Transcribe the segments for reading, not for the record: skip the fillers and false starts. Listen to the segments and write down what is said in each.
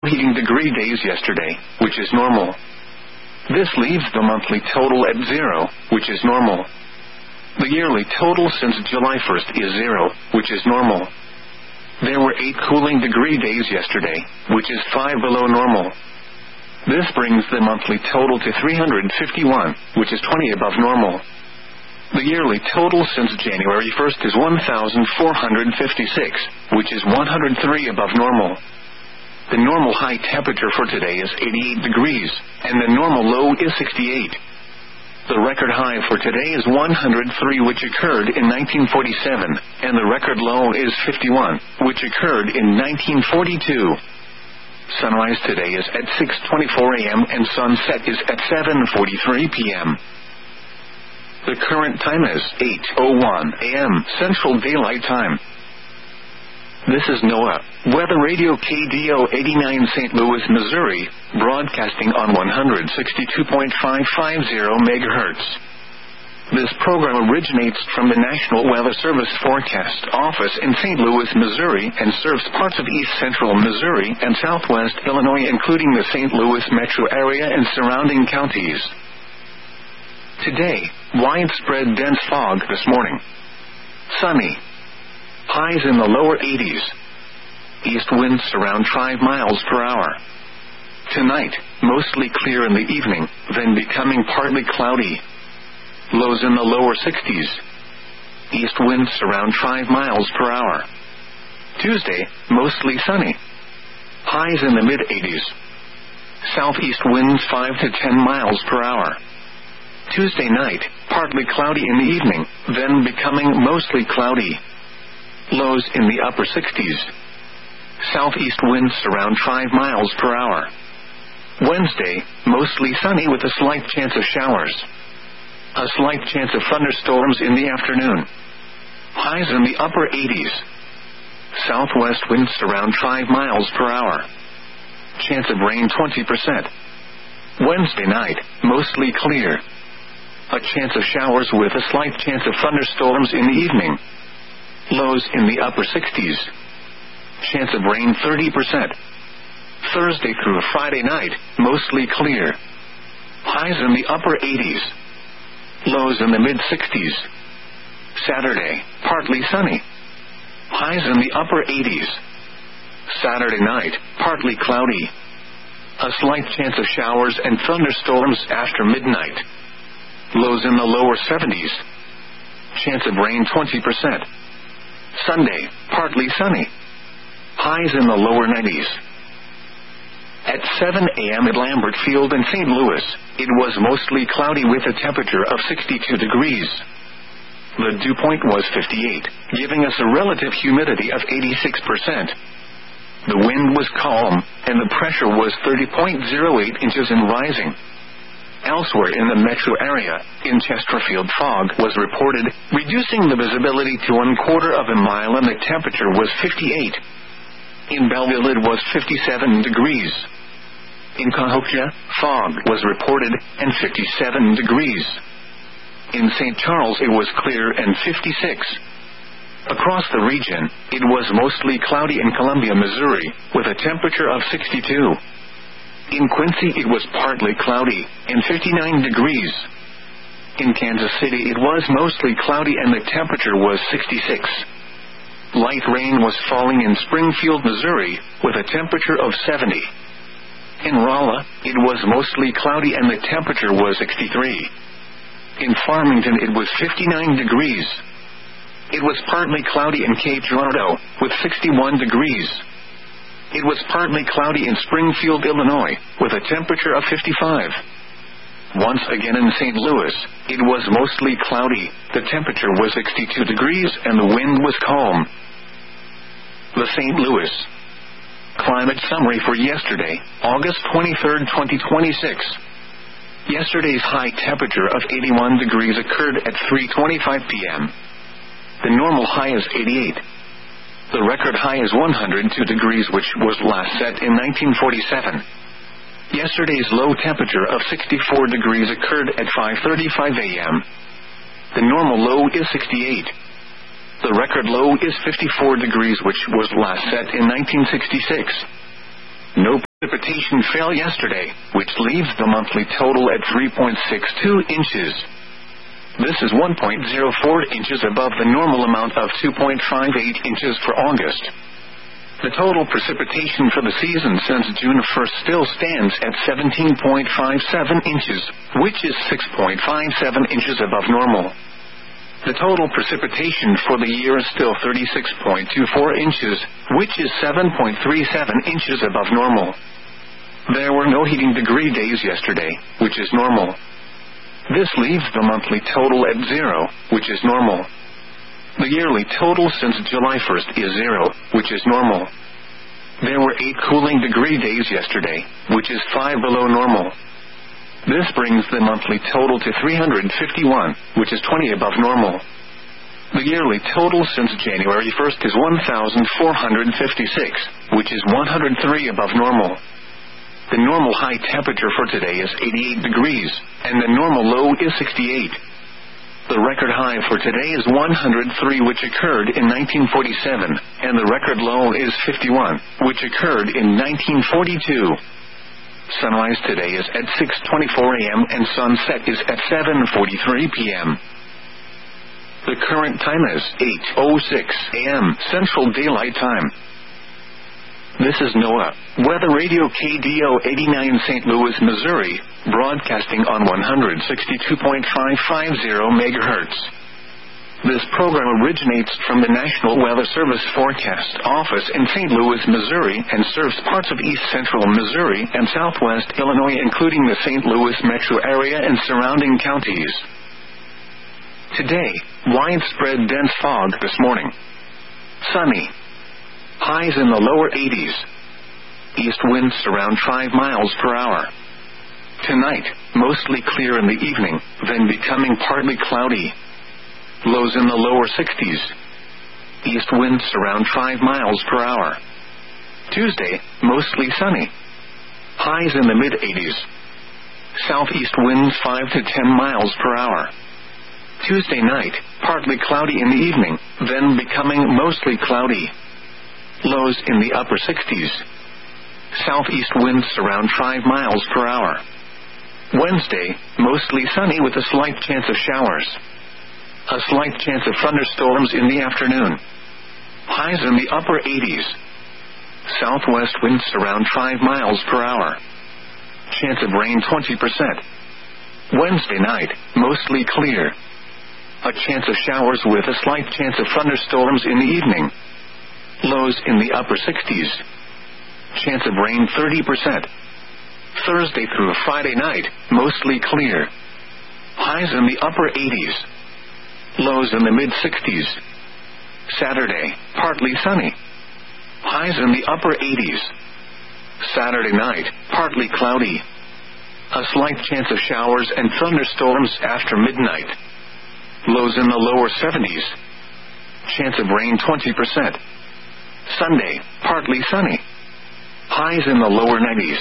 heating degree days yesterday, which is normal. This leaves the monthly total at 0, which is normal. The yearly total since July 1st is 0, which is normal. There were 8 cooling degree days yesterday, which is 5 below normal. This brings the monthly total to 351, which is 20 above normal. The yearly total since January 1st is 1,456, which is 103 above normal. The normal high temperature for today is 88 degrees, and the normal low is 68. The record high for today is 103, which occurred in 1947, and the record low is 51, which occurred in 1942. Sunrise today is at 6:24 a.m. and sunset is at 7:43 p.m. The current time is 8:01 a.m. Central Daylight Time. This is NOAA Weather Radio KDO 89 St. Louis, Missouri, broadcasting on 162.550 MHz. This program originates from the National Weather Service Forecast Office in St. Louis, Missouri, and serves parts of east central Missouri and southwest Illinois, including the St. Louis metro area and surrounding counties. Today, widespread dense fog this morning. Sunny. Highs in the lower 80s. East winds around 5 miles per hour. Tonight, mostly clear in the evening, then becoming partly cloudy. Lows in the lower 60s. East winds around 5 miles per hour. Tuesday, mostly sunny. Highs in the mid-80s. Southeast winds 5 to 10 miles per hour. Tuesday night, partly cloudy in the evening, then becoming mostly cloudy. Lows in the upper 60s. Southeast winds around 5 miles per hour. Wednesday, mostly sunny with a slight chance of showers. A slight chance of thunderstorms in the afternoon. Highs in the upper 80s. Southwest winds around 5 miles per hour. Chance of rain 20%. Wednesday night, mostly clear. A chance of showers with a slight chance of thunderstorms in the evening. Lows in the upper 60s. Chance of rain 30%. Thursday through Friday night, mostly clear. Highs in the upper 80s. Lows in the mid-60s. Saturday, partly sunny. Highs in the upper 80s. Saturday night, partly cloudy. A slight chance of showers and thunderstorms after midnight. Lows in the lower 70s. Chance of rain 20%. Sunday, partly sunny. Highs in the lower 90s. At 7 a.m. at Lambert Field in St. Louis, it was mostly cloudy with a temperature of 62 degrees. The dew point was 58, giving us a relative humidity of 86%. The wind was calm, and the pressure was 30.08 inches and rising. Elsewhere in the metro area, in Chesterfield, fog was reported, reducing the visibility to 1/4 of a mile, and the temperature was 58. In Belleville, it was 57 degrees. In Cahokia, fog was reported, and 57 degrees. In St. Charles, it was clear and 56. Across the region, it was mostly cloudy in Columbia, Missouri, with a temperature of 62. In Quincy, it was partly cloudy, and 59 degrees. In Kansas City, it was mostly cloudy, and the temperature was 66. Light rain was falling in Springfield, Missouri, with a temperature of 70. In Rolla, it was mostly cloudy, and the temperature was 63. In Farmington, it was 59 degrees. It was partly cloudy in Cape Girardeau, with 61 degrees. It was partly cloudy in Springfield, Illinois, with a temperature of 55. Once again in St. Louis, it was mostly cloudy, the temperature was 62 degrees, and the wind was calm. The St. Louis climate summary for yesterday, August 23, 2026. Yesterday's high temperature of 81 degrees occurred at 3:25 p.m. The normal high is 88. The record high is 102 degrees, which was last set in 1947. Yesterday's low temperature of 64 degrees occurred at 5:35 a.m. The normal low is 68. The record low is 54 degrees, which was last set in 1966. No precipitation fell yesterday, which leaves the monthly total at 3.62 inches. This is 1.04 inches above the normal amount of 2.58 inches for August. The total precipitation for the season since June 1st still stands at 17.57 inches, which is 6.57 inches above normal. The total precipitation for the year is still 36.24 inches, which is 7.37 inches above normal. There were no heating degree days yesterday, which is normal. This leaves the monthly total at 0, which is normal. The yearly total since July 1st is 0, which is normal. There were 8 cooling degree days yesterday, which is 5 below normal. This brings the monthly total to 351, which is 20 above normal. The yearly total since January 1st is 1,456, which is 103 above normal. The normal high temperature for today is 88 degrees, and the normal low is 68. The record high for today is 103, which occurred in 1947, and the record low is 51, which occurred in 1942. Sunrise today is at 6:24 a.m. and sunset is at 7:43 p.m. The current time is 8:06 a.m. Central Daylight Time. This is NOAA Weather Radio KDO 89 St. Louis, Missouri, broadcasting on 162.550 MHz. This program originates from the National Weather Service Forecast Office in St. Louis, Missouri, and serves parts of east central Missouri and southwest Illinois, including the St. Louis metro area and surrounding counties. Today, widespread dense fog this morning. Sunny. Highs in the lower 80s. East winds around 5 miles per hour. Tonight, mostly clear in the evening, then becoming partly cloudy. Lows in the lower 60s. East winds around 5 miles per hour. Tuesday, mostly sunny. Highs in the mid-80s. Southeast winds 5 to 10 miles per hour. Tuesday night, partly cloudy in the evening, then becoming mostly cloudy. Lows in the upper 60s. Southeast winds around 5 miles per hour. Wednesday, mostly sunny with a slight chance of showers. A slight chance of thunderstorms in the afternoon. Highs in the upper 80s. Southwest winds around 5 miles per hour. Chance of rain 20%. Wednesday night, mostly clear. A chance of showers with a slight chance of thunderstorms in the evening. Lows in the upper 60s. Chance of rain 30%. Thursday through Friday night, mostly clear. Highs in the upper 80s. Lows in the mid-60s. Saturday, partly sunny. Highs in the upper 80s. Saturday night, partly cloudy. A slight chance of showers and thunderstorms after midnight. Lows in the lower 70s. Chance of rain 20%. Sunday, partly sunny. Highs in the lower 90s.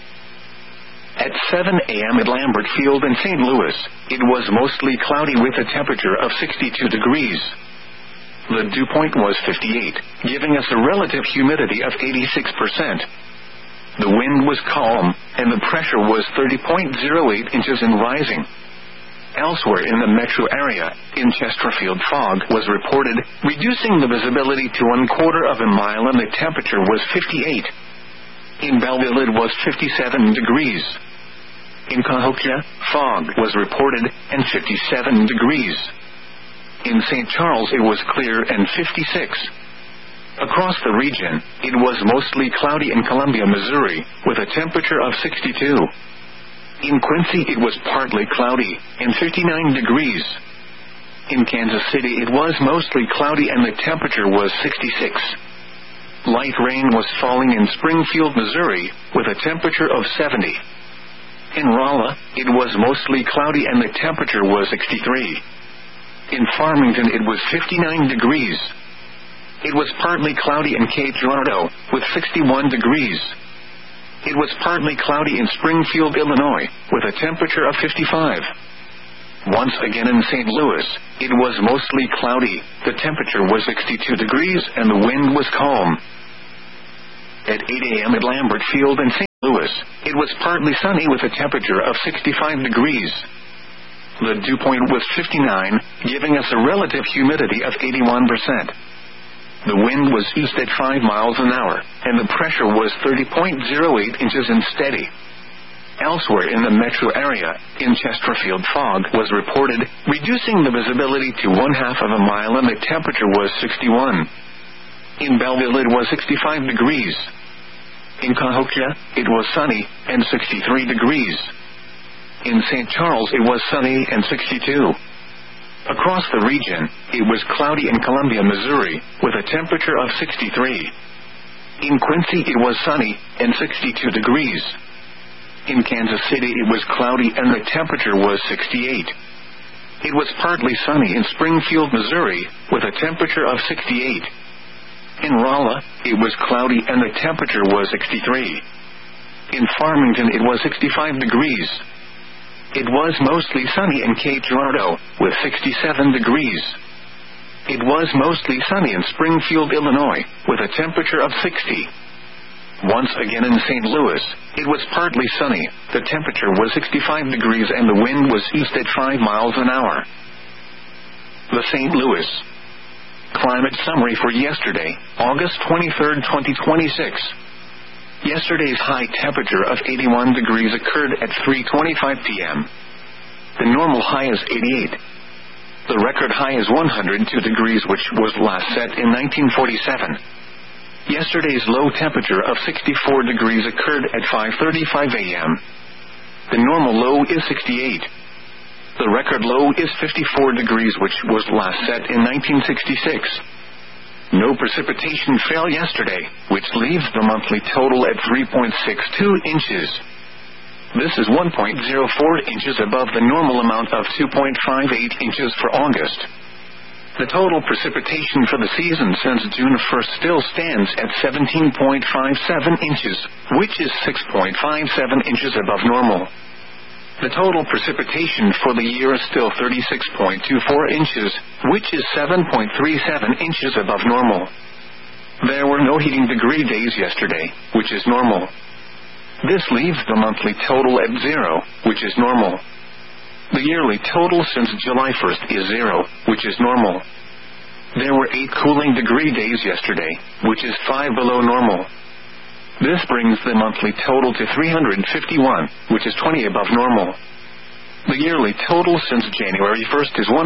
At 7 a.m. at Lambert Field in St. Louis, it was mostly cloudy with a temperature of 62 degrees. The dew point was 58, giving us a relative humidity of 86%. The wind was calm, and the pressure was 30.08 inches and rising. Elsewhere in the metro area, in Chesterfield, fog was reported, reducing the visibility to 1/4 of a mile, and the temperature was 58. In Belleville it was 57 degrees. In Cahokia, fog was reported, and 57 degrees. In St. Charles it was clear and 56. Across the region, it was mostly cloudy in Columbia, Missouri, with a temperature of 62. In Quincy it was partly cloudy, and 59 degrees. In Kansas City it was mostly cloudy and the temperature was 66. Light rain was falling in Springfield, Missouri, with a temperature of 70. In Rolla, it was mostly cloudy and the temperature was 63. In Farmington it was 59 degrees. It was partly cloudy in Cape Girardeau, with 61 degrees. It was partly cloudy in Springfield, Illinois, with a temperature of 55. Once again in St. Louis, it was mostly cloudy, the temperature was 62 degrees and the wind was calm. At 8 a.m. at Lambert Field in St. Louis, it was partly sunny with a temperature of 65 degrees. The dew point was 59, giving us a relative humidity of 81%. The wind was east at 5 miles an hour, and the pressure was 30.08 inches and steady. Elsewhere in the metro area, in Chesterfield, fog was reported, reducing the visibility to 1/2 of a mile, and the temperature was 61. In Belleville it was 65 degrees. In Cahokia, it was sunny, and 63 degrees. In St. Charles it was sunny and 62. Across the region, it was cloudy in Columbia, Missouri, with a temperature of 63. In Quincy it was sunny, and 62 degrees. In Kansas City it was cloudy and the temperature was 68. It was partly sunny in Springfield, Missouri, with a temperature of 68. In Rolla, it was cloudy and the temperature was 63. In Farmington it was 65 degrees. It was mostly sunny in Cape Girardeau, with 67 degrees. It was mostly sunny in Springfield, Illinois, with a temperature of 60. Once again in St. Louis, it was partly sunny, the temperature was 65 degrees and the wind was east at 5 miles an hour. The St. Louis Climate Summary for yesterday, August 23, 2026. Yesterday's high temperature of 81 degrees occurred at 3:25 p.m. The normal high is 88. The record high is 102 degrees, which was last set in 1947. Yesterday's low temperature of 64 degrees occurred at 5:35 a.m. The normal low is 68. The record low is 54 degrees, which was last set in 1966. No precipitation fell yesterday, which leaves the monthly total at 3.62 inches. This is 1.04 inches above the normal amount of 2.58 inches for August. The total precipitation for the season since June 1st still stands at 17.57 inches, which is 6.57 inches above normal. The total precipitation for the year is still 36.24 inches, which is 7.37 inches above normal. There were no heating degree days yesterday, which is normal. This leaves the monthly total at 0, which is normal. The yearly total since July 1st is 0, which is normal. There were 8 cooling degree days yesterday, which is 5 below normal. This brings the monthly total to 351, which is 20 above normal. The yearly total since January 1st is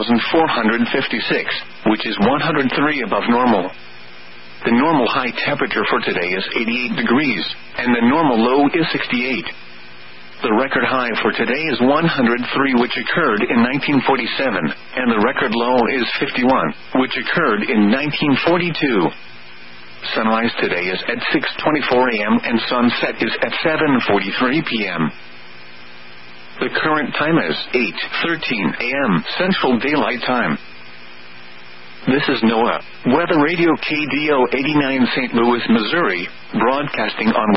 1,456, which is 103 above normal. The normal high temperature for today is 88 degrees, and the normal low is 68. The record high for today is 103, which occurred in 1947, and the record low is 51, which occurred in 1942. Sunrise today is at 6:24 a.m. and sunset is at 7:43 p.m. The current time is 8:13 a.m. Central Daylight Time. This is NOAA Weather Radio KDO 89 St. Louis, Missouri, broadcasting on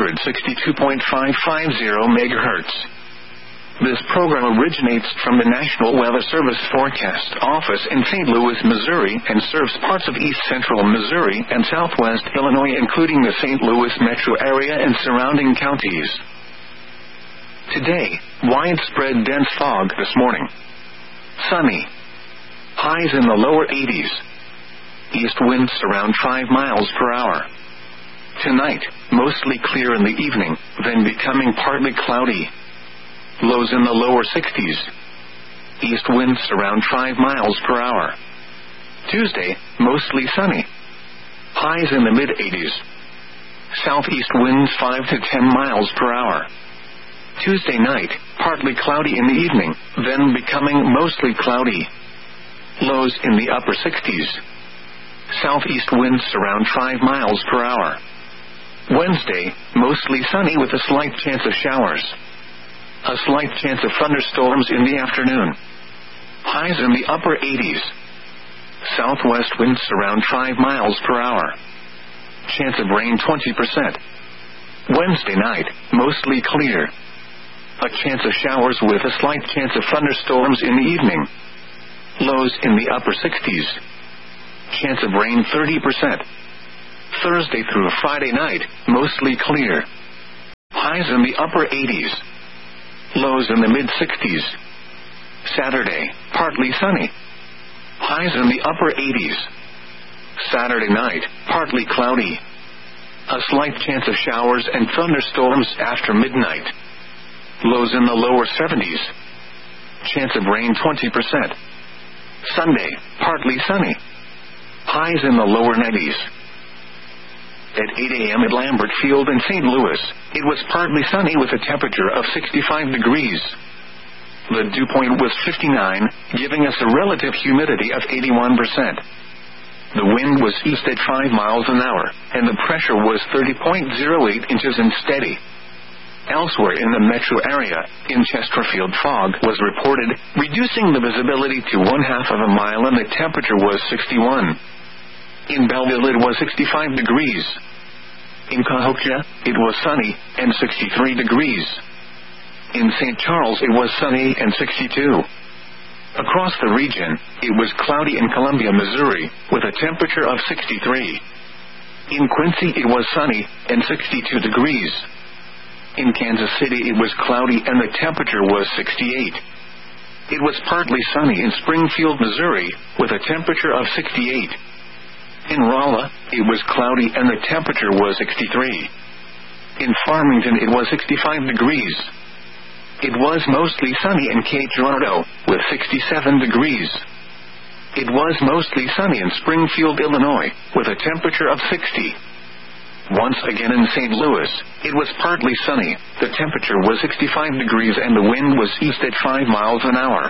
162.550 MHz. This program originates from the National Weather Service Forecast Office in St. Louis, Missouri, and serves parts of east central Missouri and southwest Illinois, including the St. Louis metro area and surrounding counties. Today, widespread dense fog this morning. Sunny. Highs in the lower 80s. East winds around 5 miles per hour. Tonight, mostly clear in the evening, then becoming partly cloudy. Lows in the lower 60s. East winds around 5 miles per hour. Tuesday, mostly sunny. Highs in the mid-80s. Southeast winds 5 to 10 miles per hour. Tuesday night, partly cloudy in the evening, then becoming mostly cloudy. Lows in the upper 60s. Southeast winds around 5 miles per hour. Wednesday, mostly sunny with a slight chance of showers. A slight chance of thunderstorms in the afternoon. Highs in the upper 80s. Southwest winds around 5 miles per hour. Chance of rain 20%. Wednesday night, mostly clear. A chance of showers with a slight chance of thunderstorms in the evening. Lows in the upper 60s. Chance of rain 30%. Thursday through Friday night, mostly clear. Highs in the upper 80s. Lows in the mid-60s. Saturday, partly sunny. Highs in the upper 80s. Saturday night, partly cloudy. A slight chance of showers and thunderstorms after midnight. Lows in the lower 70s. Chance of rain 20%. Sunday, partly sunny. Highs in the lower 90s. At 8 a.m. at Lambert Field in St. Louis, it was partly sunny with a temperature of 65 degrees. The dew point was 59, giving us a relative humidity of 81%. The wind was east at 5 miles an hour, and the pressure was 30.08 inches and steady. Elsewhere in the metro area, in Chesterfield, fog was reported, reducing the visibility to 1/2 of a mile, and the temperature was 61. In Belleville it was 65 degrees. In Cahokia, it was sunny, and 63 degrees. In St. Charles it was sunny and 62. Across the region, it was cloudy in Columbia, Missouri, with a temperature of 63. In Quincy it was sunny, and 62 degrees. In Kansas City it was cloudy and the temperature was 68. It was partly sunny in Springfield, Missouri, with a temperature of 68. In Rolla, it was cloudy and the temperature was 63. In Farmington it was 65 degrees. It was mostly sunny in Cape Girardeau, with 67 degrees. It was mostly sunny in Springfield, Illinois, with a temperature of 60. Once again in St. Louis, it was partly sunny, the temperature was 65 degrees and the wind was east at 5 miles an hour.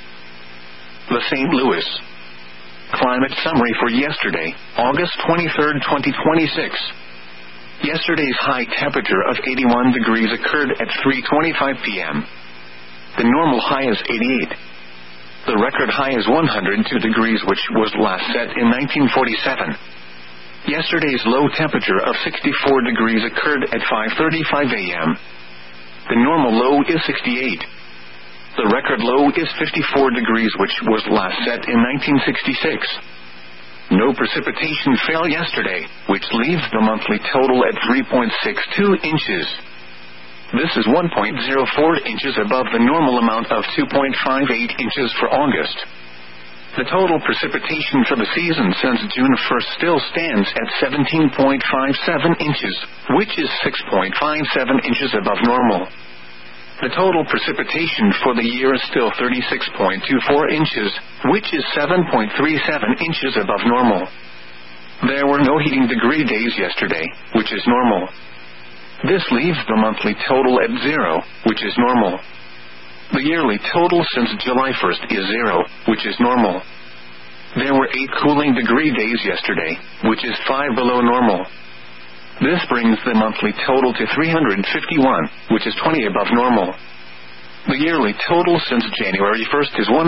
The St. Louis Climate Summary for yesterday, August 23, 2026. Yesterday's high temperature of 81 degrees occurred at 3:25 p.m. The normal high is 88. The record high is 102 degrees, which was last set in 1947. Yesterday's low temperature of 64 degrees occurred at 5:35 a.m. The normal low is 68. The record low is 54 degrees, which was last set in 1966. No precipitation fell yesterday, which leaves the monthly total at 3.62 inches. This is 1.04 inches above the normal amount of 2.58 inches for August. The total precipitation for the season since June 1st still stands at 17.57 inches, which is 6.57 inches above normal. The total precipitation for the year is still 36.24 inches, which is 7.37 inches above normal. There were no heating degree days yesterday, which is normal. This leaves the monthly total at 0, which is normal. The yearly total since July 1st is 0, which is normal. There were 8 cooling degree days yesterday, which is 5 below normal. This brings the monthly total to 351, which is 20 above normal. The yearly total since January 1st is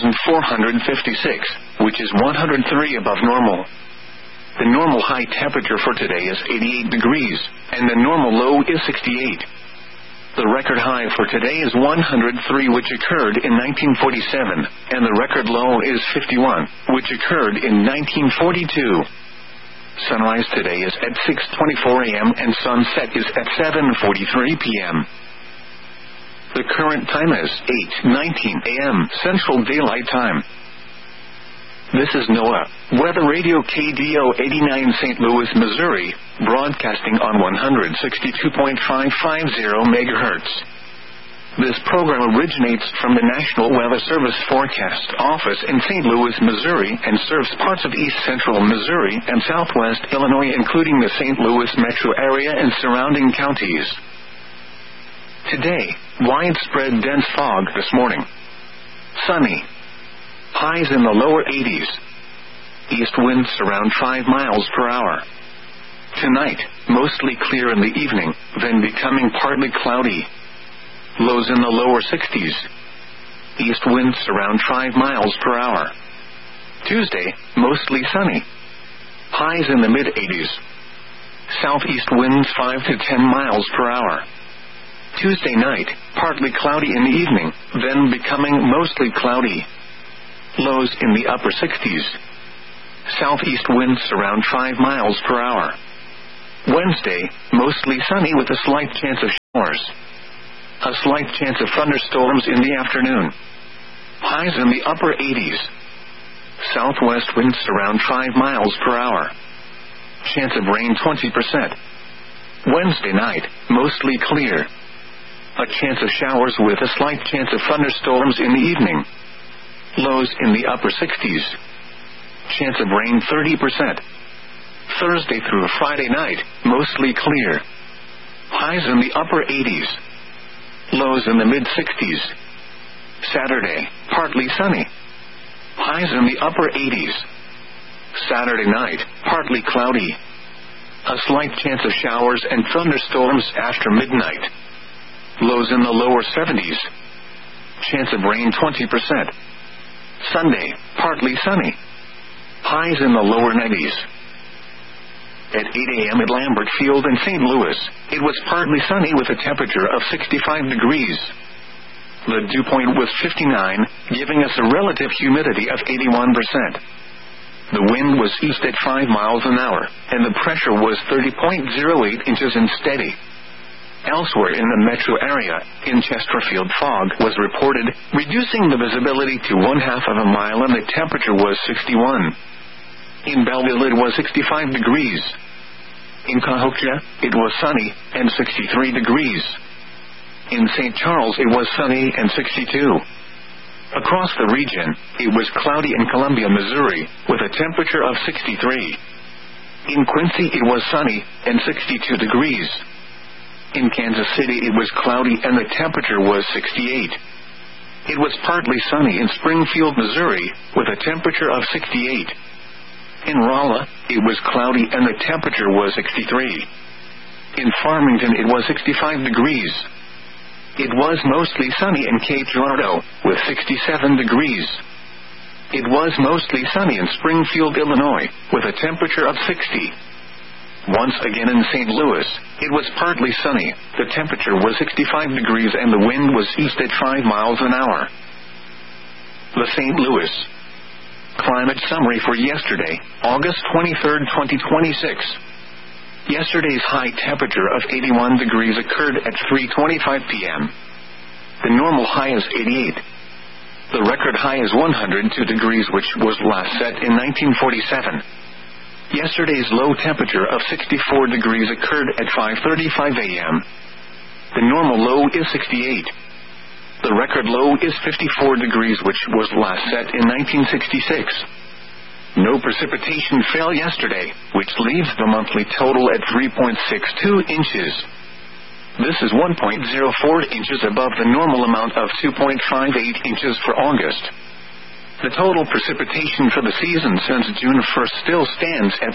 1,456, which is 103 above normal. The normal high temperature for today is 88 degrees, and the normal low is 68. The record high for today is 103, which occurred in 1947, and the record low is 51, which occurred in 1942. Sunrise today is at 6:24 a.m. and sunset is at 7:43 p.m. The current time is 8:19 a.m. Central Daylight Time. This is NOAA Weather Radio KDO 89 St. Louis, Missouri, broadcasting on 162.550 MHz. This program originates from the National Weather Service Forecast Office in St. Louis, Missouri, and serves parts of east central Missouri and southwest Illinois, including the St. Louis metro area and surrounding counties. Today, widespread dense fog this morning. Sunny. Highs in the lower 80s. East winds around 5 miles per hour. Tonight, mostly clear in the evening, then becoming partly cloudy. Lows in the lower 60s. East winds around 5 miles per hour. Tuesday, mostly sunny. Highs in the mid-80s. Southeast winds 5 to 10 miles per hour. Tuesday night, partly cloudy in the evening, then becoming mostly cloudy. Lows in the upper 60s. Southeast winds around 5 miles per hour. Wednesday, mostly sunny with a slight chance of showers. A slight chance of thunderstorms in the afternoon. Highs in the upper 80s. Southwest winds around 5 miles per hour. Chance of rain 20%. Wednesday night, mostly clear. A chance of showers with a slight chance of thunderstorms in the evening. Lows in the upper 60s. Chance of rain 30%. Thursday through Friday night, mostly clear. Highs in the upper 80s. Lows in the mid-60s. Saturday, partly sunny. Highs in the upper 80s. Saturday night, partly cloudy. A slight chance of showers and thunderstorms after midnight. Lows in the lower 70s. Chance of rain 20%. Sunday, partly sunny. Highs in the lower 90s. At 8 a.m. at Lambert Field in St. Louis, it was partly sunny with a temperature of 65 degrees. The dew point was 59, giving us a relative humidity of 81%. The wind was east at 5 miles an hour, and the pressure was 30.08 inches and steady. Elsewhere in the metro area, in Chesterfield, fog was reported, reducing the visibility to 1/2 of a mile, and the temperature was 61. In Belleville, it was 65 degrees. In Cahokia, it was sunny and 63 degrees. In St. Charles, it was sunny and 62. Across the region, it was cloudy in Columbia, Missouri, with a temperature of 63. In Quincy, it was sunny and 62 degrees. In Kansas City, it was cloudy and the temperature was 68. It was partly sunny in Springfield, Missouri, with a temperature of 68. In Rolla, it was cloudy and the temperature was 63. In Farmington, it was 65 degrees. It was mostly sunny in Cape Girardeau, with 67 degrees. It was mostly sunny in Springfield, Illinois, with a temperature of 60. Once again in St. Louis, it was partly sunny, the temperature was 65 degrees and the wind was east at 5 miles an hour. The St. Louis Climate Summary for yesterday, August 23, 2026. Yesterday's high temperature of 81 degrees occurred at 3:25 p.m. The normal high is 88. The record high is 102 degrees, which was last set in 1947. Yesterday's low temperature of 64 degrees occurred at 5:35 a.m. The normal low is 68. The record low is 54 degrees, which was last set in 1966. No precipitation fell yesterday, which leaves the monthly total at 3.62 inches. This is 1.04 inches above the normal amount of 2.58 inches for August. The total precipitation for the season since June 1st still stands at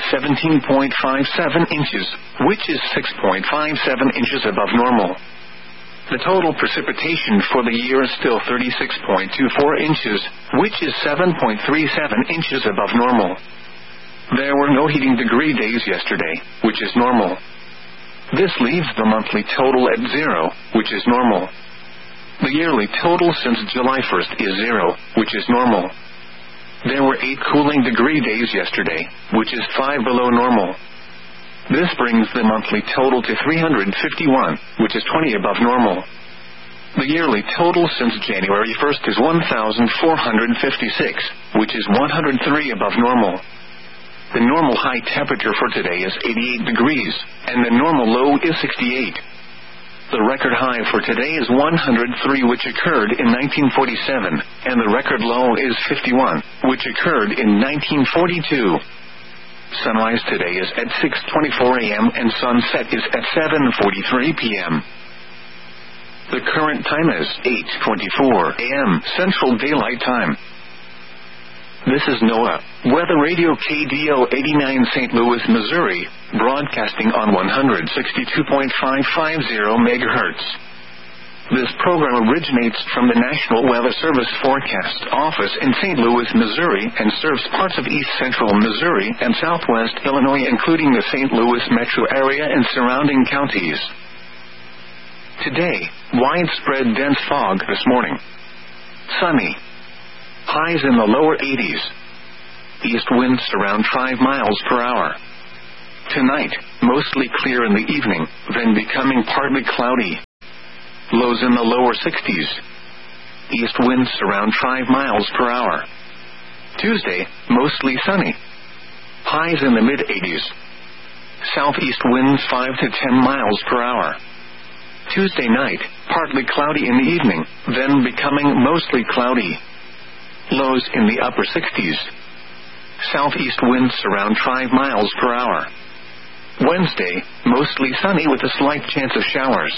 17.57 inches, which is 6.57 inches above normal. The total precipitation for the year is still 36.24 inches, which is 7.37 inches above normal. There were no heating degree days yesterday, which is normal. This leaves the monthly total at 0, which is normal. The yearly total since July 1st is 0, which is normal. There were 8 cooling degree days yesterday, which is 5 below normal. This brings the monthly total to 351, which is 20 above normal. The yearly total since January 1st is 1,456, which is 103 above normal. The normal high temperature for today is 88 degrees, and the normal low is 68. The record high for today is 103, which occurred in 1947, and the record low is 51, which occurred in 1942. Sunrise today is at 6:24 a.m. and sunset is at 7:43 p.m. The current time is 8:24 a.m. Central Daylight Time. This is NOAA Weather Radio KDO 89 St. Louis, Missouri, broadcasting on 162.550 MHz. This program originates from the National Weather Service Forecast Office in St. Louis, Missouri, and serves parts of east central Missouri and southwest Illinois, including the St. Louis metro area and surrounding counties. Today, widespread dense fog this morning. Sunny. Highs in the lower 80s. East winds around 5 miles per hour. Tonight, mostly clear in the evening, then becoming partly cloudy. Lows in the lower 60s. East winds around 5 miles per hour. Tuesday, mostly sunny. Highs in the mid-80s. Southeast winds 5 to 10 miles per hour. Tuesday night, partly cloudy in the evening, then becoming mostly cloudy. Lows in the upper 60s. Southeast winds around 5 miles per hour. Wednesday, mostly sunny with a slight chance of showers.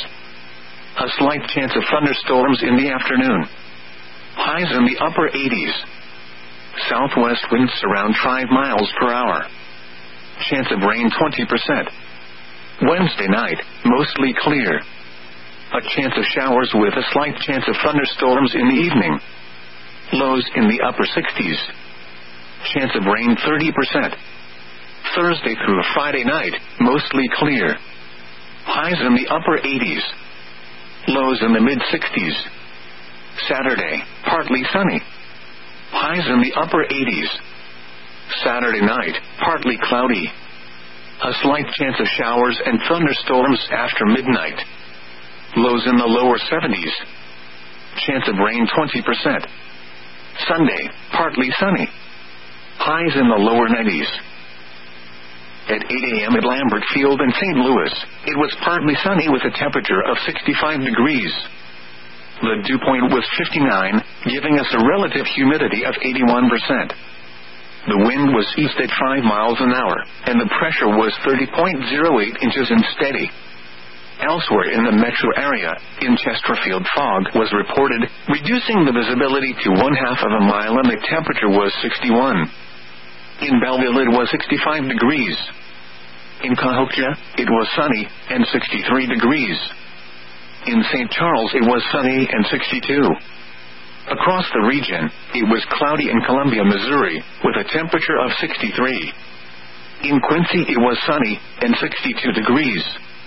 A slight chance of thunderstorms in the afternoon. Highs in the upper 80s. Southwest winds around 5 miles per hour. Chance of rain 20%. Wednesday night, mostly clear. A chance of showers with a slight chance of thunderstorms in the evening. Lows in the upper 60s. Chance of rain 30%. Thursday through Friday night, mostly clear. Highs in the upper 80s. Lows in the mid-60s. Saturday, partly sunny. Highs in the upper 80s. Saturday night, partly cloudy. A slight chance of showers and thunderstorms after midnight. Lows in the lower 70s. Chance of rain 20%. Sunday, partly sunny. Highs in the lower 90s. At 8 a.m. at Lambert Field in St. Louis, it was partly sunny with a temperature of 65 degrees. The dew point was 59, giving us a relative humidity of 81%. The wind was east at 5 miles an hour, and the pressure was 30.08 inches and steady. Elsewhere in the metro area, in Chesterfield, fog was reported, reducing the visibility to 1/2 of a mile, and the temperature was 61. In Belleville it was 65 degrees. In Cahokia, it was sunny, and 63 degrees. In St. Charles it was sunny and 62. Across the region, it was cloudy in Columbia, Missouri, with a temperature of 63. In Quincy it was sunny, and 62 degrees.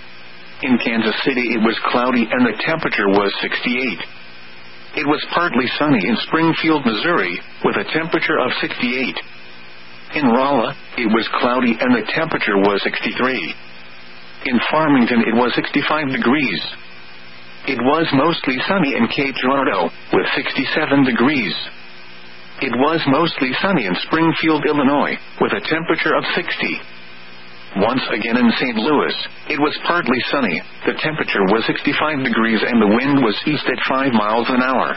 In Kansas City it was cloudy and the temperature was 68. It was partly sunny in Springfield, Missouri, with a temperature of 68. In Rolla, it was cloudy and the temperature was 63. In Farmington it was 65 degrees. It was mostly sunny in Cape Girardeau, with 67 degrees. It was mostly sunny in Springfield, Illinois, with a temperature of 60. Once again in St. Louis, it was partly sunny, the temperature was 65 degrees and the wind was east at 5 miles an hour.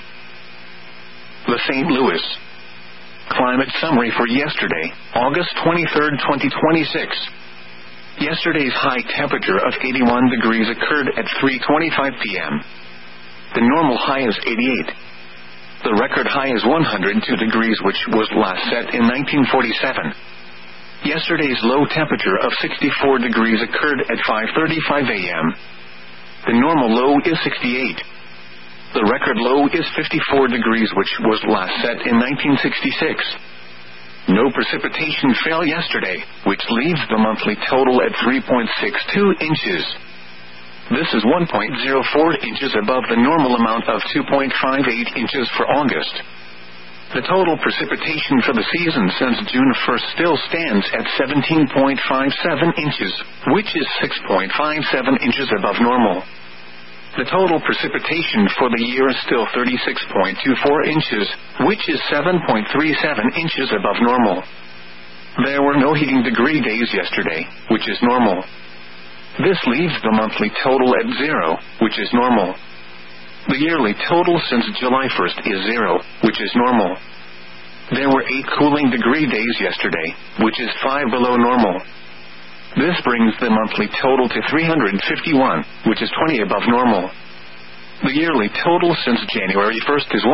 The St. Louis Climate Summary for yesterday, August 23, 2026. Yesterday's high temperature of 81 degrees occurred at 3:25 p.m. The normal high is 88. The record high is 102 degrees, which was last set in 1947. Yesterday's low temperature of 64 degrees occurred at 5:35 a.m. The normal low is 68. The record low is 54 degrees, which was last set in 1966. No precipitation fell yesterday, which leaves the monthly total at 3.62 inches. This is 1.04 inches above the normal amount of 2.58 inches for August. The total precipitation for the season since June 1st still stands at 17.57 inches, which is 6.57 inches above normal. The total precipitation for the year is still 36.24 inches, which is 7.37 inches above normal. There were no heating degree days yesterday, which is normal. This leaves the monthly total at 0, which is normal. The yearly total since July 1st is 0, which is normal. There were 8 cooling degree days yesterday, which is 5 below normal. This brings the monthly total to 351, which is 20 above normal. The yearly total since January 1st is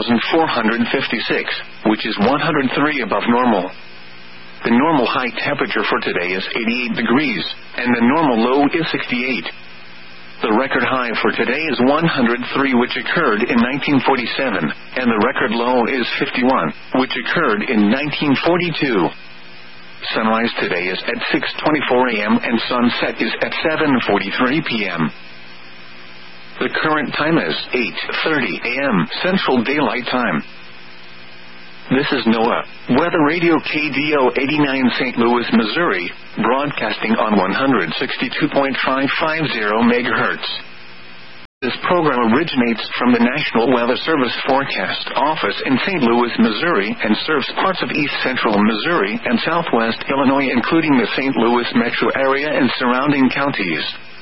1,456, which is 103 above normal. The normal high temperature for today is 88 degrees, and the normal low is 68. The record high for today is 103, which occurred in 1947, and the record low is 51, which occurred in 1942. Sunrise today is at 6:24 a.m. and sunset is at 7:43 p.m. The current time is 8:30 a.m. Central Daylight Time. This is NOAA Weather Radio KDO 89 St. Louis, Missouri, broadcasting on 162.550 MHz. This program originates from the National Weather Service Forecast Office in St. Louis, Missouri, and serves parts of east central Missouri and southwest Illinois, including the St. Louis metro area and surrounding counties.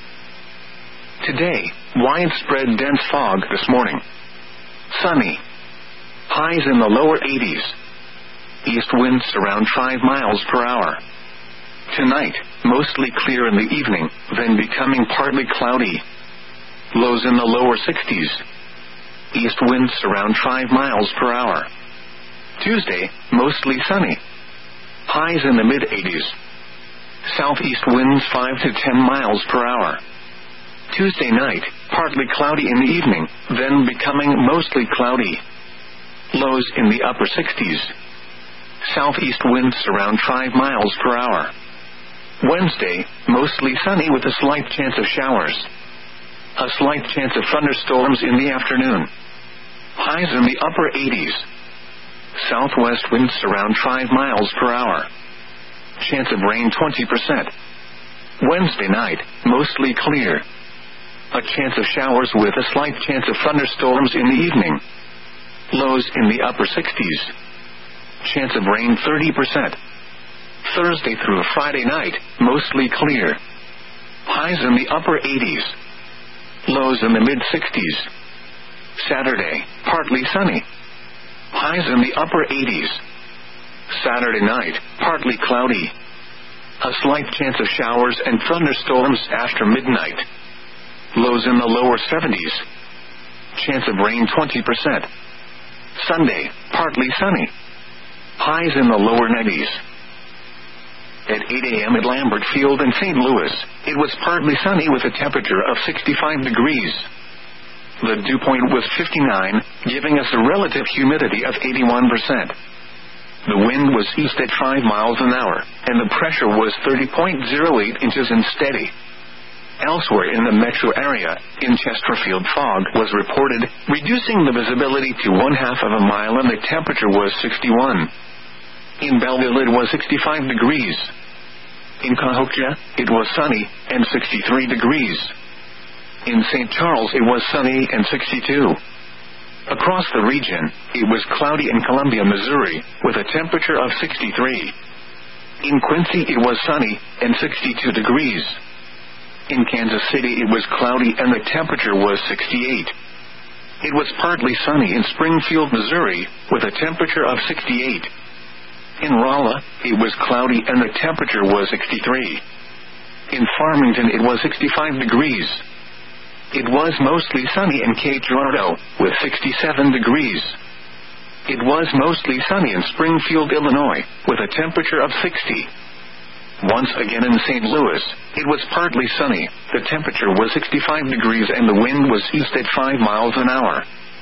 Today, widespread dense fog this morning. Sunny. Highs in the lower 80s. East winds around 5 miles per hour. Tonight, mostly clear in the evening, then becoming partly cloudy. Lows in the lower 60s. East winds around 5 miles per hour. Tuesday, mostly sunny. Highs in the mid-80s. Southeast winds 5 to 10 miles per hour. Tuesday night, partly cloudy in the evening, then becoming mostly cloudy. Lows in the upper 60s. Southeast winds around 5 miles per hour. Wednesday, mostly sunny with a slight chance of showers. A slight chance of thunderstorms in the afternoon. Highs in the upper 80s. Southwest winds around 5 miles per hour. Chance of rain 20%. Wednesday night, mostly clear. A chance of showers with a slight chance of thunderstorms in the evening. Lows in the upper 60s. Chance of rain 30%. Thursday through Friday night, mostly clear. Highs in the upper 80s. Lows in the mid-60s. Saturday, partly sunny. Highs in the upper 80s. Saturday night, partly cloudy. A slight chance of showers and thunderstorms after midnight. Lows in the lower 70s. Chance of rain 20%. Sunday, partly sunny. Highs in the lower 90s. At 8 a.m. at Lambert Field in St. Louis, it was partly sunny with a temperature of 65 degrees. The dew point was 59, giving us a relative humidity of 81%. The wind was east at 5 miles an hour, and the pressure was 30.08 inches and steady. Elsewhere in the metro area, in Chesterfield, fog was reported, reducing the visibility to 1/2 of a mile, and the temperature was 61. In Belleville, it was 65 degrees. In Cahokia, it was sunny and 63 degrees. In St. Charles, it was sunny and 62. Across the region, it was cloudy in Columbia, Missouri, with a temperature of 63. In Quincy, it was sunny and 62 degrees. In Kansas City, it was cloudy and the temperature was 68. It was partly sunny in Springfield, Missouri, with a temperature of 68. In Rolla, it was cloudy and the temperature was 63. In Farmington, it was 65 degrees. It was mostly sunny in Cape Girardeau, with 67 degrees. It was mostly sunny in Springfield, Illinois, with a temperature of 60. Once again in St. Louis, it was partly sunny, the temperature was 65 degrees and the wind was east at 5 miles an hour.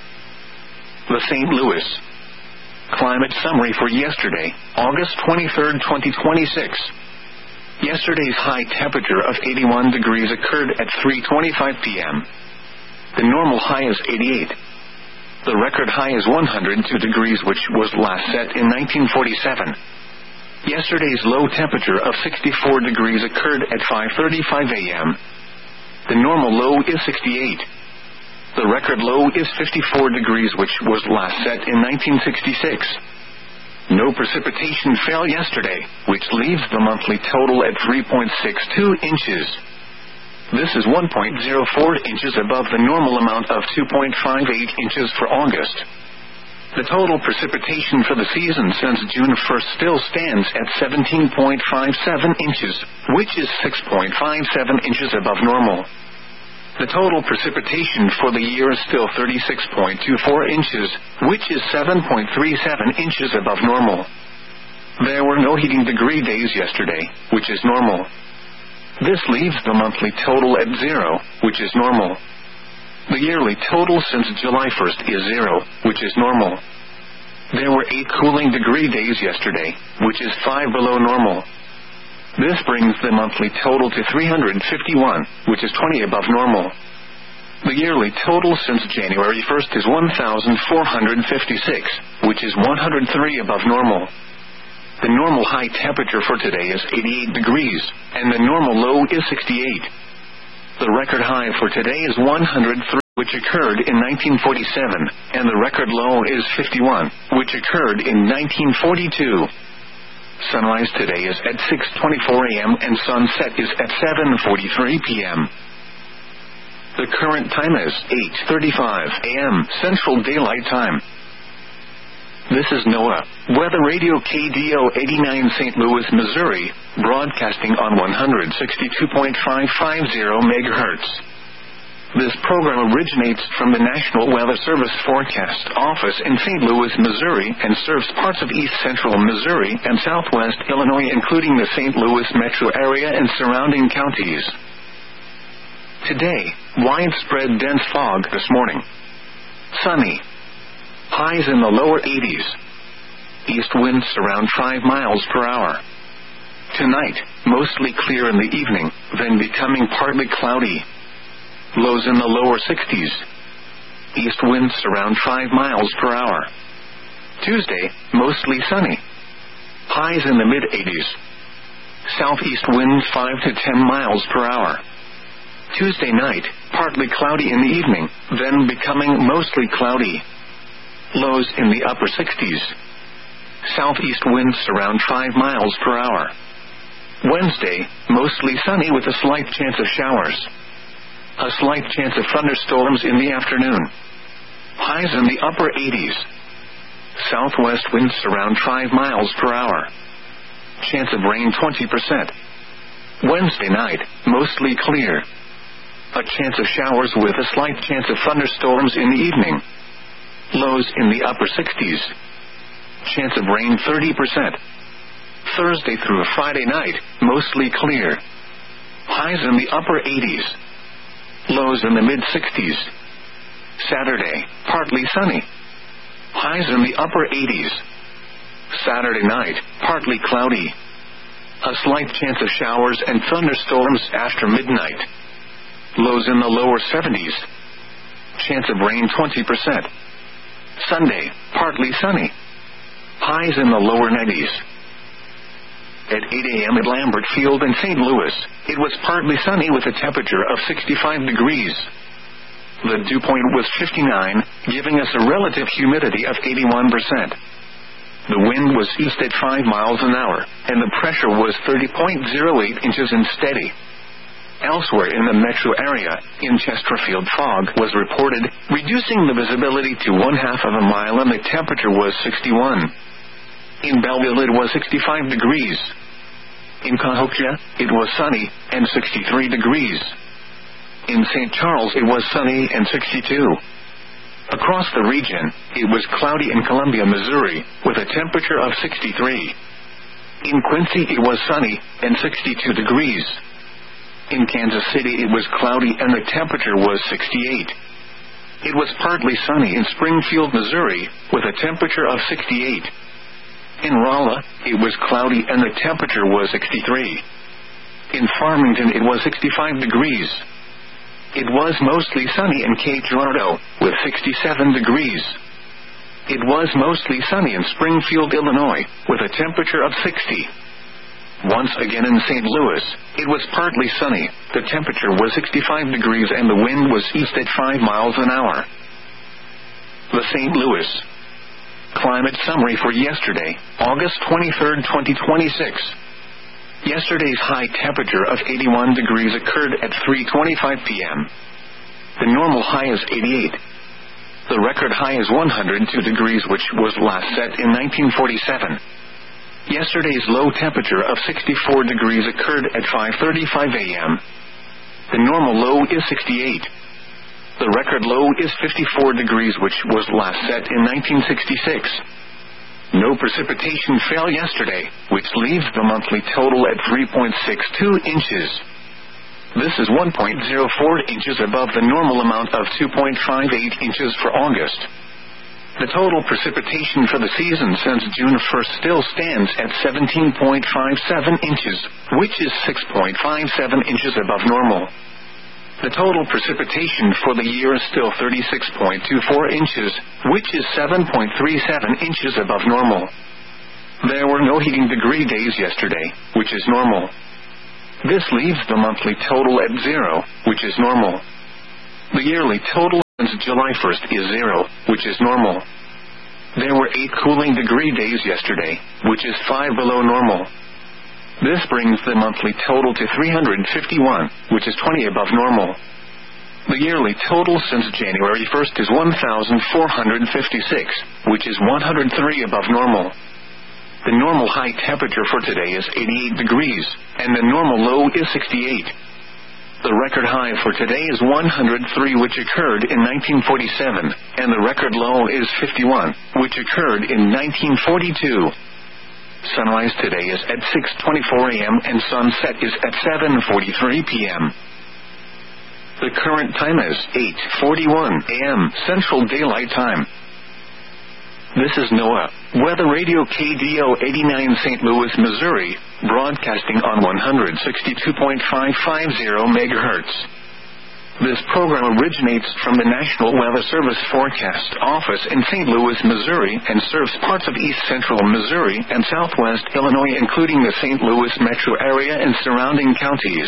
The St. Louis Climate Summary for yesterday, August 23, 2026. Yesterday's high temperature of 81 degrees occurred at 3:25 p.m. The normal high is 88. The record high is 102 degrees, which was last set in 1947. Yesterday's low temperature of 64 degrees occurred at 5:35 a.m. The normal low is 68. The record low is 54 degrees, which was last set in 1966. No precipitation fell yesterday, which leaves the monthly total at 3.62 inches. This is 1.04 inches above the normal amount of 2.58 inches for August. The total precipitation for the season since June 1st still stands at 17.57 inches, which is 6.57 inches above normal. The total precipitation for the year is still 36.24 inches, which is 7.37 inches above normal. There were no heating degree days yesterday, which is normal. This leaves the monthly total at 0, which is normal. The yearly total since July 1st is 0, which is normal. There were 8 cooling degree days yesterday, which is 5 below normal. This brings the monthly total to 351, which is 20 above normal. The yearly total since January 1st is 1,456, which is 103 above normal. The normal high temperature for today is 88 degrees, and the normal low is 68. The record high for today is 103, which occurred in 1947, and the record low is 51, which occurred in 1942. Sunrise today is at 6:24 a.m. and sunset is at 7:43 p.m. The current time is 8:35 a.m. Central Daylight Time. This is NOAA Weather Radio KDO 89 St. Louis, Missouri, broadcasting on 162.550 MHz. This program originates from the National Weather Service Forecast Office in St. Louis, Missouri, and serves parts of east central Missouri and southwest Illinois, including the St. Louis metro area and surrounding counties. Today, widespread dense fog this morning. Sunny. Highs in the lower 80s. East winds around 5 miles per hour. Tonight, mostly clear in the evening, then becoming partly cloudy. Lows in the lower 60s. East winds around 5 miles per hour. Tuesday, mostly sunny. Highs in the mid-80s. Southeast winds 5 to 10 miles per hour. Tuesday night, partly cloudy in the evening, then becoming mostly cloudy. Lows in the upper 60s. Southeast winds around 5 miles per hour. Wednesday, mostly sunny with a slight chance of showers. A slight chance of thunderstorms in the afternoon. Highs in the upper 80s. Southwest winds around 5 miles per hour. Chance of rain 20%. Wednesday night, mostly clear. A chance of showers with a slight chance of thunderstorms in the evening. Lows in the upper 60s. Chance of rain 30%. Thursday through Friday night, mostly clear. Highs in the upper 80s. Lows in the mid-60s. Saturday, partly sunny. Highs in the upper 80s. Saturday night, partly cloudy. A slight chance of showers and thunderstorms after midnight. Lows in the lower 70s. Chance of rain 20%. Sunday, partly sunny. Highs in the lower 90s. At 8 a.m. at Lambert Field in St. Louis, it was partly sunny with a temperature of 65 degrees. The dew point was 59, giving us a relative humidity of 81%. The wind was east at 5 miles an hour, and the pressure was 30.08 inches and steady. Elsewhere in the metro area, in Chesterfield, fog was reported, reducing the visibility to 1/2 of a mile, and the temperature was 61. In Belleville, it was 65 degrees. In Cahokia, it was sunny and 63 degrees. In St. Charles, it was sunny and 62. Across the region, it was cloudy in Columbia, Missouri, with a temperature of 63. In Quincy, it was sunny and 62 degrees. In Kansas City, it was cloudy and the temperature was 68. It was partly sunny in Springfield, Missouri, with a temperature of 68. In Rolla, it was cloudy and the temperature was 63. In Farmington, it was 65 degrees. It was mostly sunny in Cape Girardeau, with 67 degrees. It was mostly sunny in Springfield, Illinois, with a temperature of 60. Once again in St. Louis, it was partly sunny, the temperature was 65 degrees and the wind was east at 5 miles an hour. The St. Louis Climate Summary for yesterday, August 23, 2026. Yesterday's high temperature of 81 degrees occurred at 3:25 p.m. The normal high is 88. The record high is 102 degrees, which was last set in 1947. Yesterday's low temperature of 64 degrees occurred at 5:35 a.m. The normal low is 68. The record low is 54 degrees, which was last set in 1966. No precipitation fell yesterday, which leaves the monthly total at 3.62 inches. This is 1.04 inches above the normal amount of 2.58 inches for August. The total precipitation for the season since June 1st still stands at 17.57 inches, which is 6.57 inches above normal. The total precipitation for the year is still 36.24 inches, which is 7.37 inches above normal. There were no heating degree days yesterday, which is normal. This leaves the monthly total at 0, which is normal. The yearly total since July 1st is 0, which is normal. There were 8 cooling degree days yesterday, which is 5 below normal. This brings the monthly total to 351, which is 20 above normal. The yearly total since January 1st is 1,456, which is 103 above normal. The normal high temperature for today is 88 degrees, and the normal low is 68. The record high for today is 103, which occurred in 1947, and the record low is 51, which occurred in 1942. Sunrise today is at 6:24 a.m. and sunset is at 7:43 p.m. The current time is 8:41 a.m. Central Daylight Time. This is NOAA Weather Radio KDO 89 St. Louis, Missouri, broadcasting on 162.550 MHz. This program originates from the National Weather Service Forecast Office in St. Louis, Missouri, and serves parts of east central Missouri and southwest Illinois, including the St. Louis metro area and surrounding counties.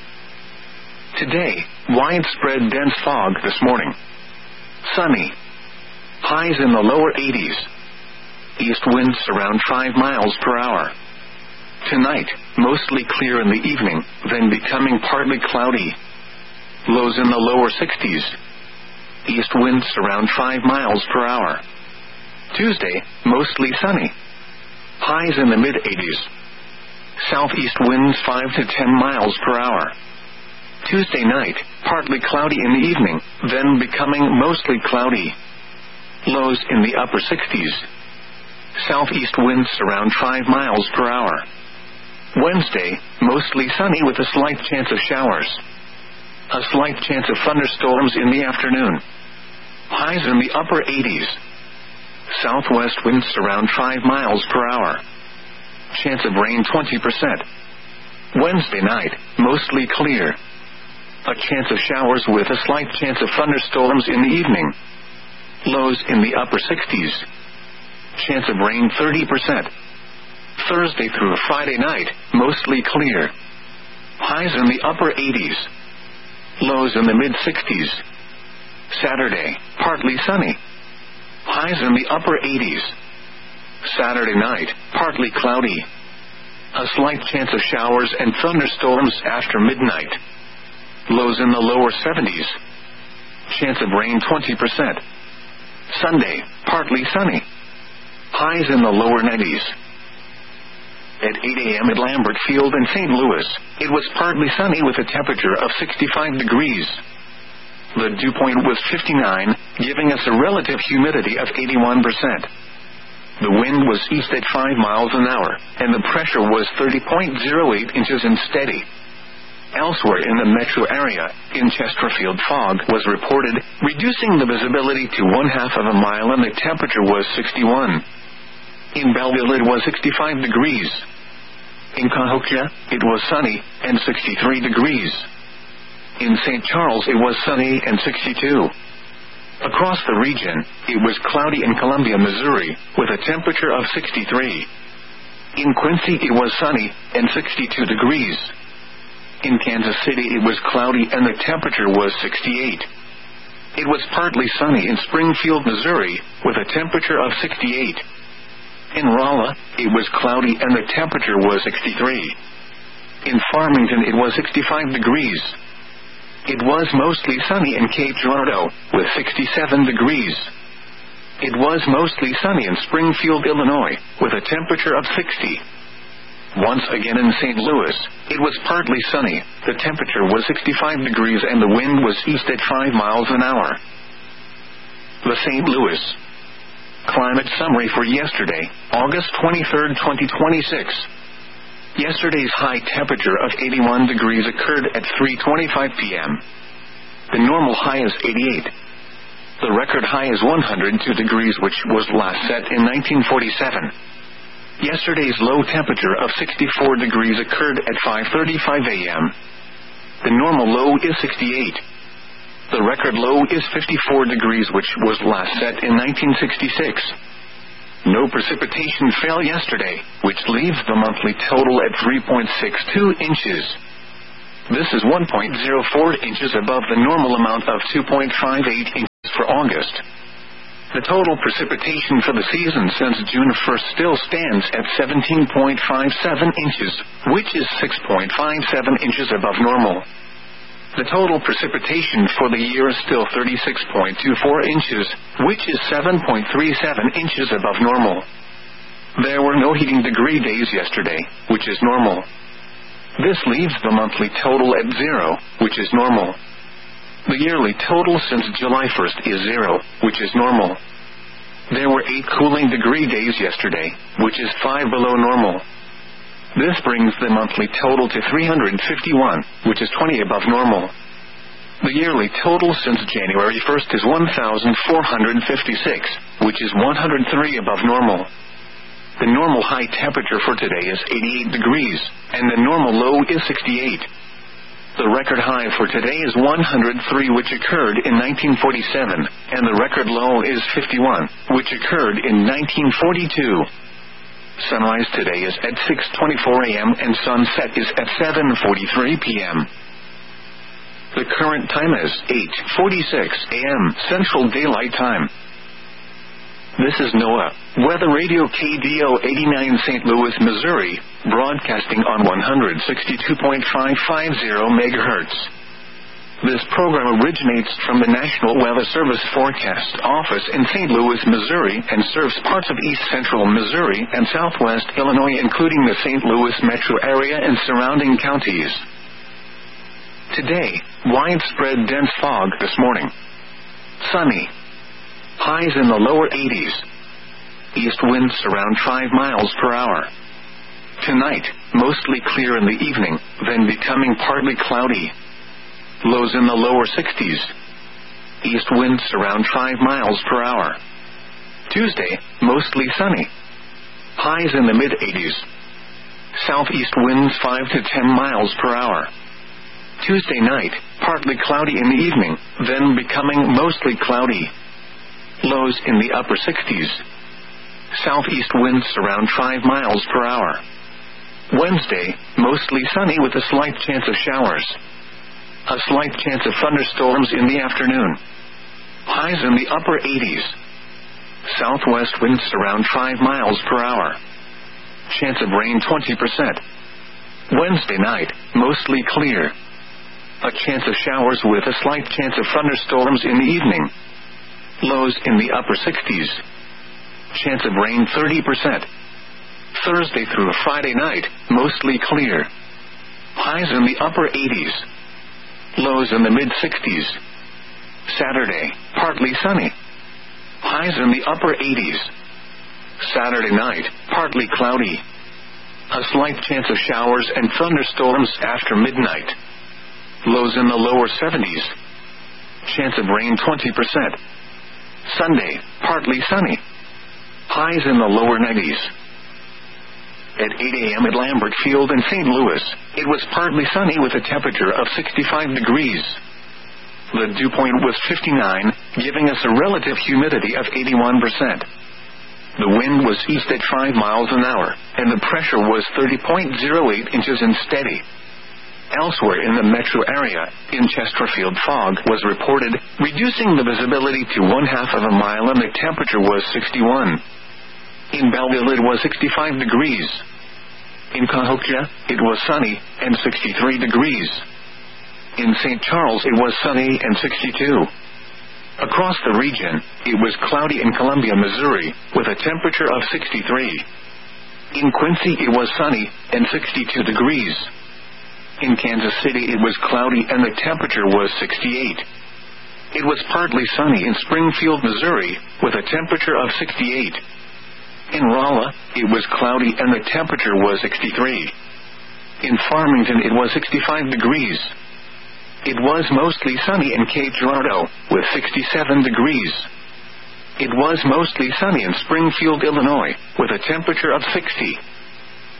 Today, widespread dense fog this morning. Sunny. Highs in the lower 80s. East winds around 5 miles per hour. Tonight, mostly clear in the evening, then becoming partly cloudy. Lows in the lower 60s. East winds around 5 miles per hour. Tuesday, mostly sunny. Highs in the mid-80s. Southeast winds 5 to 10 miles per hour. Tuesday night, partly cloudy in the evening, then becoming mostly cloudy. Lows in the upper 60s. Southeast winds around 5 miles per hour. Wednesday, mostly sunny with a slight chance of showers. A slight chance of thunderstorms in the afternoon. Highs in the upper 80s. Southwest winds around 5 miles per hour. Chance of rain 20%. Wednesday night, mostly clear. A chance of showers with a slight chance of thunderstorms in the evening. Lows in the upper 60s. Chance of rain 30%. Thursday through Friday night, mostly clear. Highs in the upper 80s. Lows in the mid-60s. Saturday, partly sunny. Highs in the upper 80s. Saturday night, partly cloudy. A slight chance of showers and thunderstorms after midnight. Lows in the lower 70s. Chance of rain 20%. Sunday, partly sunny. Highs in the lower 90s. At 8 a.m. at Lambert Field in St. Louis, it was partly sunny with a temperature of 65 degrees. The dew point was 59, giving us a relative humidity of 81%. The wind was east at 5 miles an hour, and the pressure was 30.08 inches and steady. Elsewhere in the metro area, in Chesterfield, fog was reported, reducing the visibility to 1/2 of a mile, and the temperature was 61. In Belleville it was 65 degrees. In Cahokia, it was sunny, and 63 degrees. In St. Charles it was sunny and 62. Across the region, it was cloudy in Columbia, Missouri, with a temperature of 63. In Quincy it was sunny, and 62 degrees. In Kansas City it was cloudy and the temperature was 68. It was partly sunny in Springfield, Missouri, with a temperature of 68. In Rolla, it was cloudy and the temperature was 63. In Farmington it was 65 degrees. It was mostly sunny in Cape Girardeau, with 67 degrees. It was mostly sunny in Springfield, Illinois, with a temperature of 60. Once again in St. Louis, it was partly sunny, the temperature was 65 degrees and the wind was east at 5 miles an hour. The St. Louis Climate Summary for yesterday, August 23, 2026. Yesterday's high temperature of 81 degrees occurred at 3:25 p.m. The normal high is 88. The record high is 102 degrees, which was last set in 1947. Yesterday's low temperature of 64 degrees occurred at 5:35 a.m. The normal low is 68. The record low is 54 degrees, which was last set in 1966. No precipitation fell yesterday, which leaves the monthly total at 3.62 inches. This is 1.04 inches above the normal amount of 2.58 inches for August. The total precipitation for the season since June 1st still stands at 17.57 inches, which is 6.57 inches above normal. The total precipitation for the year is still 36.24 inches, which is 7.37 inches above normal. There were no heating degree days yesterday, which is normal. This leaves the monthly total at 0, which is normal. The yearly total since July 1st is 0, which is normal. There were 8 cooling degree days yesterday, which is 5 below normal. This brings the monthly total to 351, which is 20 above normal. The yearly total since January 1st is 1,456, which is 103 above normal. The normal high temperature for today is 88 degrees, and the normal low is 68. The record high for today is 103, which occurred in 1947, and the record low is 51, which occurred in 1942. Sunrise today is at 6:24 a.m. and sunset is at 7:43 p.m. The current time is 8:46 a.m. Central Daylight Time. This is NOAA Weather Radio KDO 89 St. Louis, Missouri, broadcasting on 162.550 MHz. This program originates from the National Weather Service Forecast Office in St. Louis, Missouri, and serves parts of east central Missouri and southwest Illinois, including the St. Louis metro area and surrounding counties. Today, widespread dense fog this morning. Sunny. Highs in the lower 80s. East winds around 5 miles per hour. Tonight, mostly clear in the evening, then becoming partly cloudy. Lows in the lower 60s. East winds around 5 miles per hour. Tuesday, mostly sunny. Highs in the mid-80s. Southeast winds 5 to 10 miles per hour. Tuesday night, partly cloudy in the evening, then becoming mostly cloudy. Lows in the upper 60s. Southeast winds around 5 miles per hour. Wednesday, mostly sunny with a slight chance of showers. A slight chance of thunderstorms in the afternoon. Highs in the upper 80s. Southwest winds around 5 miles per hour. Chance of rain 20%. Wednesday night, mostly clear. A chance of showers with a slight chance of thunderstorms in the evening. Lows in the upper 60s. Chance of rain 30%. Thursday through Friday night, mostly clear. Highs in the upper 80s. Lows in the mid-60s. Saturday, partly sunny. Highs in the upper 80s. Saturday night, partly cloudy. A slight chance of showers and thunderstorms after midnight. Lows in the lower 70s. Chance of rain 20%. Sunday, partly sunny. Highs in the lower 90s. At 8 a.m. at Lambert Field in St. Louis, it was partly sunny with a temperature of 65 degrees. The dew point was 59, giving us a relative humidity of 81%. The wind was east at 5 miles an hour, and the pressure was 30.08 inches and steady. Elsewhere in the metro area, in Chesterfield, fog was reported, reducing the visibility to 1/2 of a mile, and the temperature was 61. In Belleville it was 65 degrees. In Cahokia, it was sunny, and 63 degrees. In St. Charles it was sunny and 62. Across the region, it was cloudy in Columbia, Missouri, with a temperature of 63. In Quincy it was sunny, and 62 degrees. In Kansas City it was cloudy and the temperature was 68. It was partly sunny in Springfield, Missouri, with a temperature of 68. In Rolla, it was cloudy and the temperature was 63. In Farmington it was 65 degrees. It was mostly sunny in Cape Girardeau, with 67 degrees. It was mostly sunny in Springfield, Illinois, with a temperature of 60.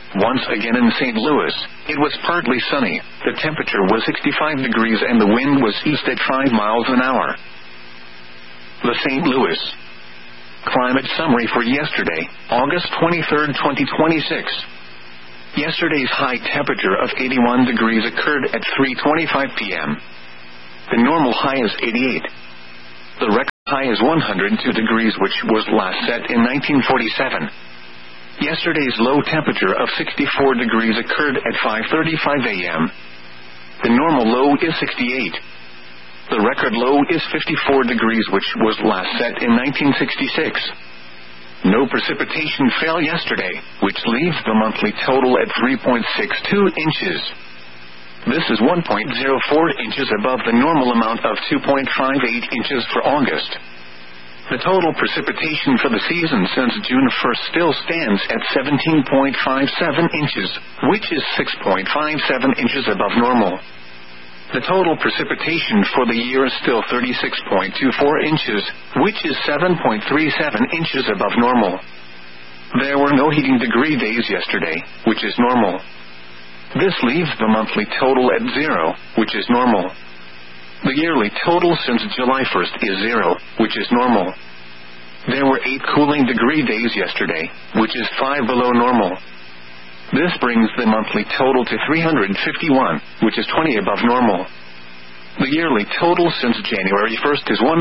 Once again in St. Louis, it was partly sunny, the temperature was 65 degrees and the wind was east at 5 miles an hour. The St. Louis Climate Summary for yesterday, August 23, 2026. Yesterday's high temperature of 81 degrees occurred at 3:25 p.m. The normal high is 88. The record high is 102 degrees, which was last set in 1947. Yesterday's low temperature of 64 degrees occurred at 5:35 a.m. The normal low is 68. The record low is 54 degrees, which was last set in 1966. No precipitation fell yesterday, which leaves the monthly total at 3.62 inches. This is 1.04 inches above the normal amount of 2.58 inches for August. The total precipitation for the season since June 1st still stands at 17.57 inches, which is 6.57 inches above normal. The total precipitation for the year is still 36.24 inches, which is 7.37 inches above normal. There were no heating degree days yesterday, which is normal. This leaves the monthly total at 0, which is normal. The yearly total since July 1st is 0, which is normal. There were 8 cooling degree days yesterday, which is 5 below normal. This brings the monthly total to 351, which is 20 above normal. The yearly total since January 1st is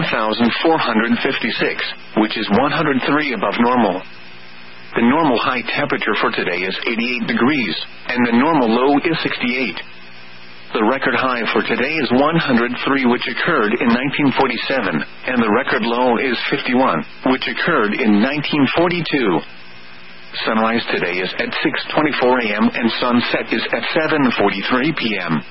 1,456, which is 103 above normal. The normal high temperature for today is 88 degrees, and the normal low is 68. The record high for today is 103, which occurred in 1947, and the record low is 51, which occurred in 1942. Sunrise today is at 6:24 a.m. and sunset is at 7:43 p.m.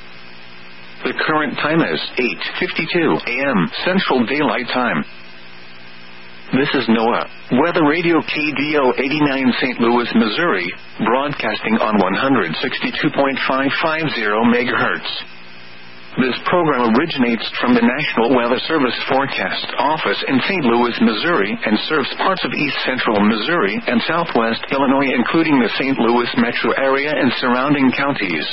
The current time is 8:52 a.m. Central Daylight Time. This is NOAA Weather Radio KDO 89 St. Louis, Missouri, broadcasting on 162.550 MHz. This program originates from the National Weather Service Forecast Office in St. Louis, Missouri, and serves parts of east central Missouri and southwest Illinois, including the St. Louis metro area and surrounding counties.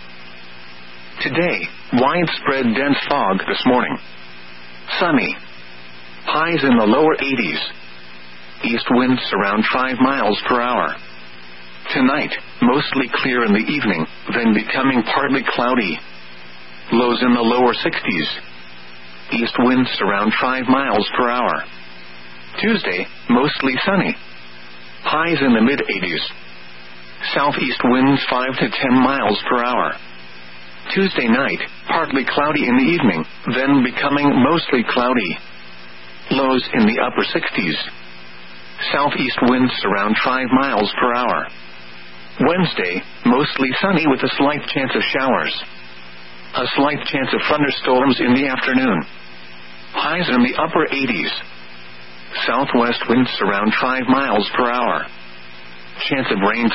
Today, widespread dense fog this morning. Sunny. Highs in the lower 80s. East winds around 5 miles per hour. Tonight, mostly clear in the evening, then becoming partly cloudy. Lows in the lower 60s. East winds around 5 miles per hour. Tuesday, mostly sunny. Highs in the mid-80s. Southeast winds 5 to 10 miles per hour. Tuesday night, partly cloudy in the evening, then becoming mostly cloudy. Lows in the upper 60s. Southeast winds around 5 miles per hour. Wednesday, mostly sunny with a slight chance of showers. A slight chance of thunderstorms in the afternoon. Highs in the upper 80s. Southwest winds around 5 miles per hour. Chance of rain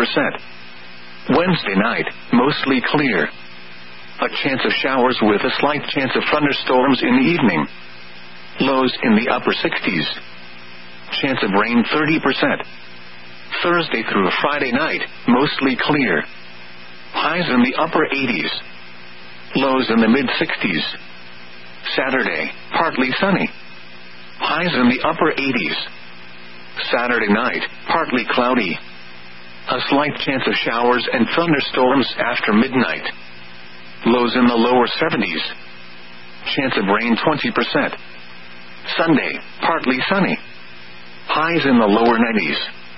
20%. Wednesday night, mostly clear. A chance of showers with a slight chance of thunderstorms in the evening. Lows in the upper 60s. Chance of rain 30%. Thursday through Friday night, mostly clear. Highs in the upper 80s. Lows in the mid-60s. Saturday, partly sunny. Highs in the upper 80s. Saturday night, partly cloudy. A slight chance of showers and thunderstorms after midnight. Lows in the lower 70s. Chance of rain 20%. Sunday, partly sunny. Highs in the lower 90s.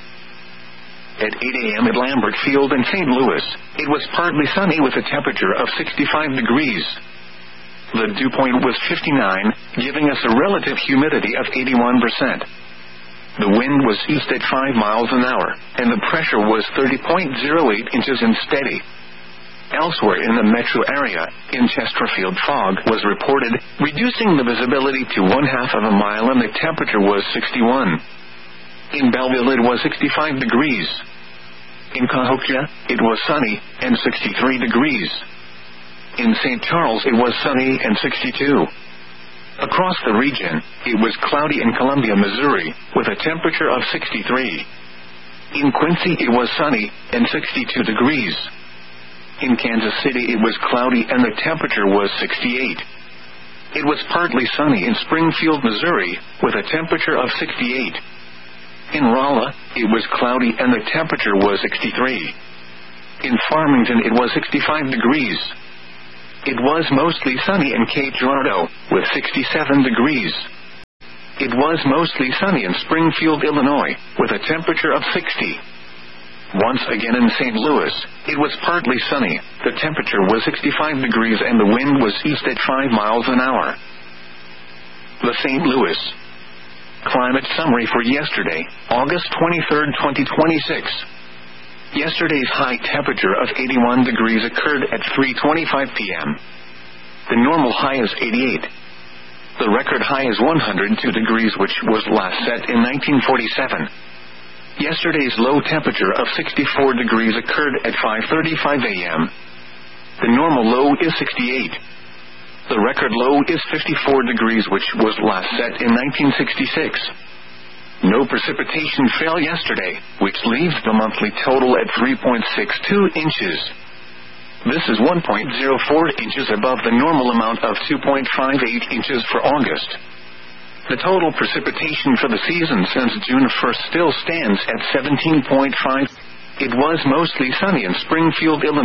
At 8 a.m. at Lambert Field in St. Louis, it was partly sunny with a temperature of 65 degrees. The dew point was 59, giving us a relative humidity of 81%. The wind was east at 5 miles an hour, and the pressure was 30.08 inches and steady. Elsewhere in the metro area, in Chesterfield, fog was reported, reducing the visibility to 1/2 of a mile, and the temperature was 61. In Belleville it was 65 degrees. In Cahokia, it was sunny, and 63 degrees. In St. Charles it was sunny and 62. Across the region, it was cloudy in Columbia, Missouri, with a temperature of 63. In Quincy it was sunny, and 62 degrees. In Kansas City it was cloudy and the temperature was 68. It was partly sunny in Springfield, Missouri, with a temperature of 68. In Rolla, it was cloudy and the temperature was 63. In Farmington it was 65 degrees. It was mostly sunny in Cape Girardeau, with 67 degrees. It was mostly sunny in Springfield, Illinois, with a temperature of 60. Once again in St. Louis, it was partly sunny, the temperature was 65 degrees and the wind was east at 5 miles an hour. The St. Louis Climate Summary for yesterday, August 23, 2026. Yesterday's high temperature of 81 degrees occurred at 3:25 p.m. The normal high is 88. The record high is 102 degrees, which was last set in 1947. Yesterday's low temperature of 64 degrees occurred at 5:35 a.m. The normal low is 68. The record low is 54 degrees, which was last set in 1966. No precipitation fell yesterday, which leaves the monthly total at 3.62 inches. This is 1.04 inches above the normal amount of 2.58 inches for August. The total precipitation for the season since June 1st still stands at 17.5. It was mostly sunny in Springfield, Illinois.